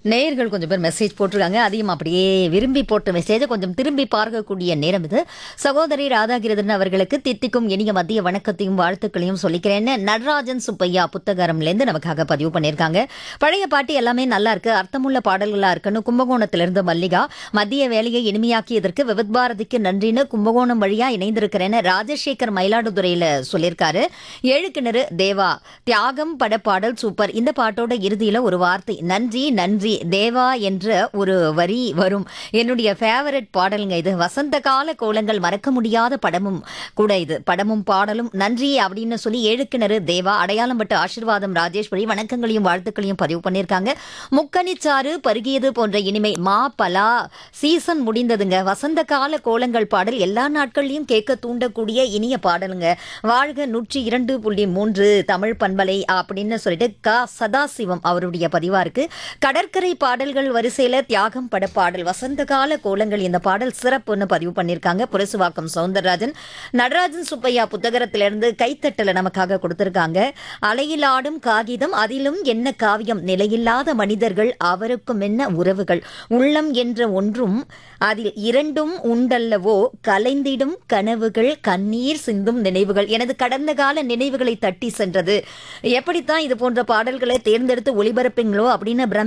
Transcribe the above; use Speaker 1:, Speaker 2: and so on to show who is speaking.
Speaker 1: நேயர்கள் கொஞ்சம் பேர் மெசேஜ் போட்டிருக்காங்க. அதையும் அப்படியே விரும்பி போட்ட மெசேஜை கொஞ்சம் திரும்பி பார்க்கக்கூடிய நேரம் இது. சகோதரி ராதாகிருதன் அவர்களுக்கு தித்திக்கும் இனிய மதிய வணக்கத்தையும் வாழ்த்துக்களையும் சொல்லிக்கிறேன்னு நடராஜன் சுப்பையா புத்தகரம்லேருந்து நமக்காக பதிவு பண்ணியிருக்காங்க. பழைய பாட்டு எல்லாமே நல்லா இருக்கு, அர்த்தமுள்ள பாடல்களா இருக்குன்னு கும்பகோணத்திலிருந்து மல்லிகா. மத்திய வேலையை இனிமையாக்கியதற்கு விவித் பாரதிக்கு நன்றின்னு கும்பகோணம் வழியா இணைந்திருக்கிறேன்னு ராஜசேகர் மயிலாடுதுறையில சொல்லியிருக்காரு. ஏழு கிணறு தேவா தியாகம் படப்பாடல் சூப்பர். இந்த பாட்டோட இறுதியில ஒரு வார்த்தை நன்றி நன்றி தேவா என்ற ஒரு வரி வரும். என்னுடைய ஃபேவரட் பாடலுங்க இது. வசந்த கால கோலங்கள் மறக்க முடியாத படமும் கூட இது. படமும் பாடலும் நன்றி அப்படின்னு சொல்லி ஏழு கிணறு தேவா அடையாளம் பட்டு ஆசீர்வாதம் ராஜேஸ்வரி வணக்கங்களையும் வாழ்த்துக்களையும் பதிவு பண்ணியிருக்காங்க. முக்கனிச்சாறு பருகியது போன்ற இனிமை மா பலா சீசன் முடிந்ததுங்க. வசந்த கால கோலங்கள் பாடல் எல்லா நாட்கள்லையும் கேட்க தூண்டக்கூடிய இனிய பாடலுங்க. வாழ்க 102.3 தமிழ் பண்பலை அப்படின்னு சொல்லிட்டு சதாசிவம் அவருடைய பதிவா இருக்கு. கடற்கரை பாடல்கள் வரிசையில தியாகம் பட பாடல் வசந்த கால கோலங்கள் இந்த பாடல் சிறப்புன்னு பதிவு பண்ணியிருக்காங்க. புரசுவாக்கம் சவுந்தரராஜன். நடராஜன் சுப்பையா புத்தகத்திலிருந்து கைத்தட்டல நமக்காக கொடுத்திருக்காங்க. அலையில் ஆடும் காகிதம் அதிலும் என்ன காவியம், நிலையில்லாத மனிதர்கள் அவருக்கும் என்ன உறவுகள், உள்ளம் என்ற ஒன்றும் அதில் இரண்டும் உண்டல்லவோ, கலைந்திடும் கனவுகள் கண்ணீர் சிந்தும் நினைவுகள். எனது கடந்த கால நினைவுகளை தட்டி சென்றது. எப்படித்தான் இது போன்ற பாடல்களை தேர்ந்தெடுத்து ஒளிபரப்புங்களோ அப்படின்னு